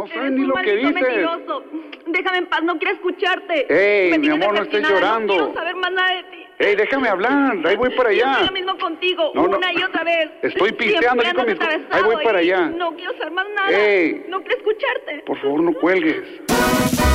no sabes ni lo que dices. Mentiroso. Déjame en paz, no quiero escucharte. Ey, mi amor, no estés llorando. No quiero saber más nada de ti. Ey, déjame hablar, ahí voy para allá. Yo estoy lo mismo contigo, una y otra vez. Estoy pisteando aquí con mis... Ahí voy para allá. No quiero saber más nada. Ey. No quiero escucharte. Por favor, no cuelgues.